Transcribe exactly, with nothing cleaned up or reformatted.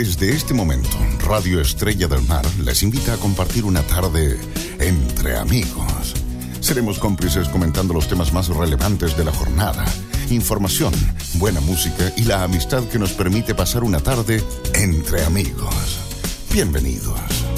Desde este momento, Radio Estrella del Mar les invita a compartir una tarde entre amigos. Seremos cómplices comentando los temas más relevantes de la jornada, información, buena música y la amistad que nos permite pasar una tarde entre amigos. Bienvenidos.